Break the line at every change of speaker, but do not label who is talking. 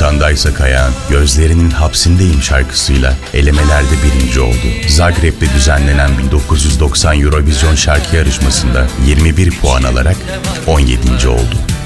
Masandaysa Kayağan, Gözlerinin Hapsindeyim şarkısıyla elemelerde birinci oldu. Zagreb'de düzenlenen 1990 Eurovision şarkı yarışmasında 21 puan alarak 17. oldu.